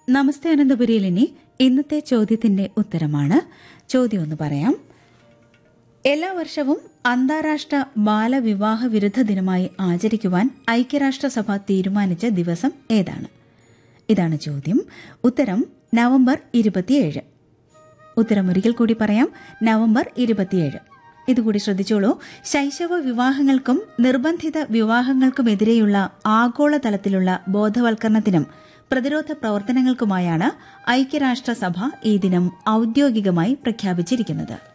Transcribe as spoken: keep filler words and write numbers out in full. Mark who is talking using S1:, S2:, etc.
S1: നമസ്തേ അനന്തപുരിയിൽ ഇനി ഇന്നത്തെ ചോദ്യത്തിന്റെ ഉത്തരമാണ്. ചോദ്യം ഒന്ന് പറയാം. എല്ലാ വർഷവും അന്താരാഷ്ട്ര ബാലവിവാഹ വിരുദ്ധ ദിനമായി ആചരിക്കുവാൻ ഐക്യരാഷ്ട്രസഭ തീരുമാനിച്ച ദിവസം ഏതാണ്? ഇതാണ് ചോദ്യം. ഉത്തരം നവംബർ ഇരുപത്തിയേഴ്. ഉത്തരം ഒരിക്കൽ കൂടി പറയാം, നവംബർ ഇരുപത്തിയേഴ്. ഇതുകൂടി ശ്രദ്ധിച്ചോളൂ. ശൈശവ വിവാഹങ്ങൾക്കും നിർബന്ധിത വിവാഹങ്ങൾക്കുമെതിരെയുള്ള ആഗോളതലത്തിലുള്ള ബോധവൽക്കരണത്തിനും പ്രതിരോധ പ്രവർത്തനങ്ങൾക്കുമായാണ് ഐക്യരാഷ്ട്രസഭ ഈ ദിനം ഔദ്യോഗികമായി പ്രഖ്യാപിച്ചിരിക്കുന്നത്.